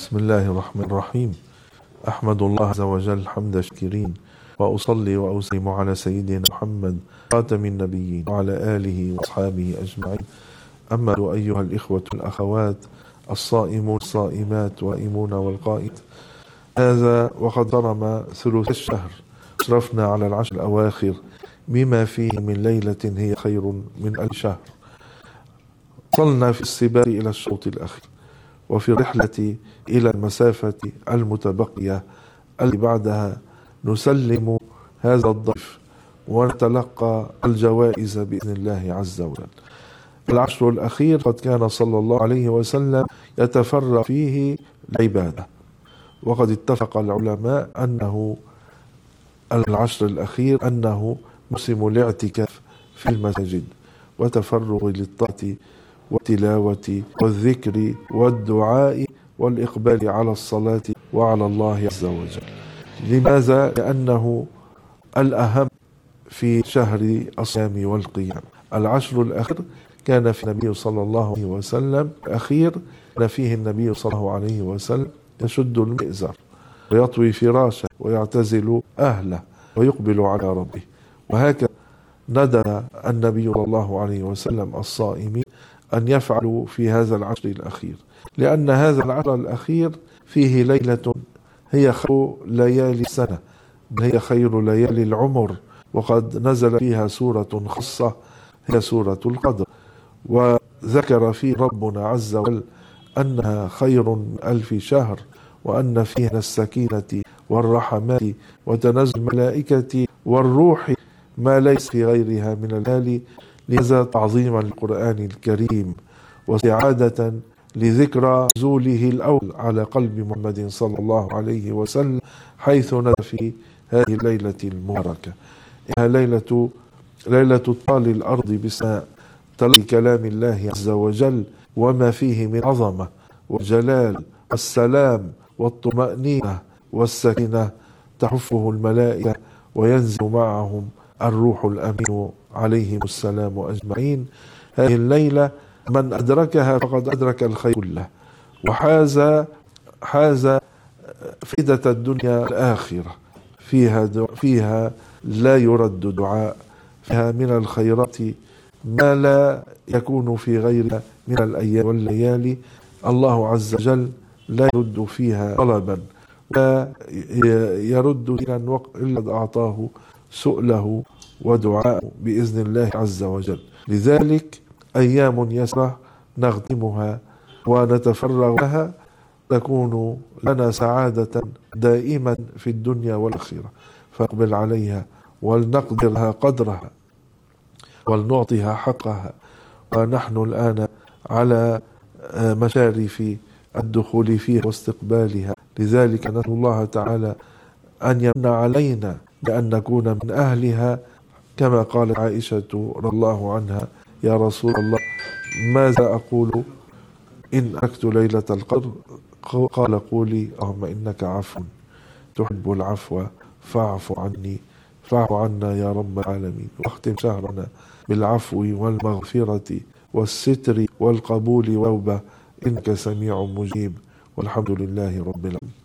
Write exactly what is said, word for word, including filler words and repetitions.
بسم الله الرحمن الرحيم. أحمد الله عز وجل حمد الشاكرين، وأصلي وأسلم على سيدنا محمد خاتم النبيين وعلى آله وأصحابه أجمعين. أما أيها الإخوة والأخوات الصائمون الصائمات والقائمون والقائد، هذا وقد ضرم ثلث الشهر، أشرفنا على العشر الأواخر بما فيه من ليلة هي خير من ألف شهر. وصلنا في السباق إلى الشوط الأخير، وفي الرحلة إلى المسافة المتبقية التي بعدها نسلم هذا الضيف ونتلقى الجوائز بإذن الله عز وجل. العشر الأخير قد كان صلى الله عليه وسلم يتفرغ فيه العبادة، وقد اتفق العلماء أنه العشر الأخير أنه موسم الاعتكاف في المساجد وتفرغ للطاعة والتلاوة والذكر والدعاء والإقبال على الصلاة وعلى الله عز وجل. لماذا؟ لأنه الأهم في شهر الصيام والقيام. العشر الأخير كان في النبي صلى الله عليه وسلم الأخير كان فيه النبي صلى الله عليه وسلم يشد المئزر ويطوي فراشه ويعتزل أهله ويقبل على ربه، وهكذا ندب النبي صلى الله عليه وسلم الصائمين أن يفعلوا في هذا العشر الأخير، لأن هذا العشر الأخير فيه ليلة هي خير ليالي السنة، هي خير ليالي العمر، وقد نزل فيها سورة خاصة هي سورة القدر، وذكر فيه ربنا عز وجل أنها خير من ألف شهر، وأن فيها السكينة والرحمات وتنزل الملائكة والروح ما ليس في غيرها من الليالي. لذا تعظيما للقرآن الكريم وسعادة لذكرى نزوله الأول على قلب محمد صلى الله عليه وسلم، حيث نزل في هذه الليلة المباركة. إنها ليلة ليلة طال الأرض بسماء تلقي كلام الله عز وجل وما فيه من عظمة وجلال والسلام والطمأنينة والسكينة، تحفه الملائكة وينزل معهم الروح الأمين عليهم السلام أجمعين. هذه الليلة من أدركها فقد أدرك الخير كله، وحاز حاز فائدة الدنيا الآخرة. فيها فيها لا يرد دعاء، فيها من الخيرات ما لا يكون في غيرها من الأيام والليالي. الله عز وجل لا يرد فيها طلبا ولا يرد دينا إلا أعطاه سؤله ودعاءه بإذن الله عز وجل. لذلك أيام يسرة نختمها ونتفرغ لها تكون لنا سعادة دائما في الدنيا والآخرة، فاقبل عليها ولنقدر لها قدرها ولنعطيها حقها. ونحن الآن على مشارف الدخول فيها واستقبالها، لذلك نسأل الله تعالى أن يمن علينا بأن نكون من أهلها، كما قالت عائشة رضي الله عنها: يا رسول الله ماذا أقول إن أدركت ليلة القدر؟ قال: قولي اللهم إنك عفو تحب العفو فاعف عني فاعف عنا يا رب العالمين. واختم شهرنا بالعفو والمغفرة والستر والقبول والتوبة، إنك سميع مجيب، والحمد لله رب العالمين.